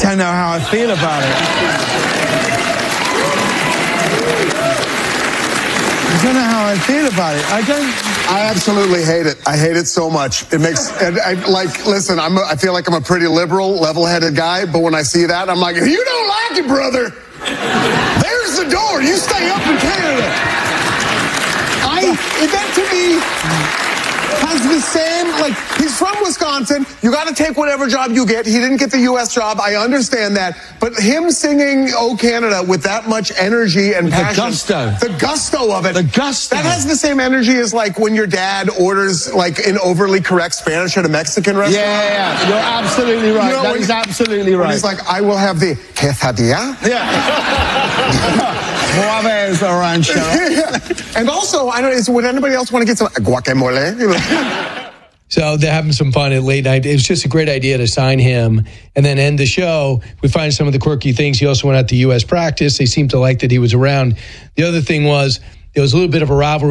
don't know how I feel about it. I don't know how I feel about it. I absolutely hate it. I hate it so much. It makes, listen, I feel like I'm a pretty liberal, level-headed guy, but when I see that, I'm like, if you don't like it, brother, there's the door. You stay up in Canada. That to me has the same, like, he's from Wisconsin. You got to take whatever job you get. He didn't get the U.S. job. I understand that. But him singing "Oh Canada" with that much energy and passion. The gusto of it. The gusto. That has the same energy as, like, when your dad orders, like, in overly correct Spanish at a Mexican restaurant. Yeah. You're absolutely right. You know, that is absolutely right. He's like, I will have the quesadilla. Yeah. Juarez Orange. And also, would anybody else want to get some guacamole? So they're having some fun at late night. It was just a great idea to sign him and then end the show. We find some of the quirky things. He also went out to U.S. practice. They seemed to like that he was around. The other thing was, there was a little bit of a rivalry